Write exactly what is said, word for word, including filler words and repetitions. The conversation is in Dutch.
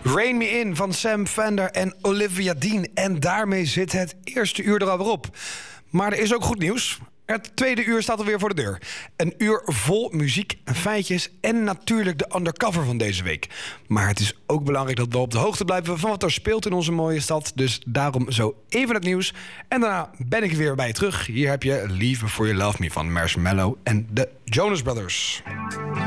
Rain Me In van Sam Fender en Olivia Dean. En daarmee zit het eerste uur er alweer op. Maar er is ook goed nieuws. Het tweede uur staat alweer voor de deur. Een uur vol muziek, feitjes en natuurlijk de undercover van deze week. Maar het is ook belangrijk dat we op de hoogte blijven van wat er speelt in onze mooie stad. Dus daarom zo even het nieuws. En daarna ben ik weer bij je terug. Hier heb je Leave Before You Love Me van Marshmello en de Jonas Brothers.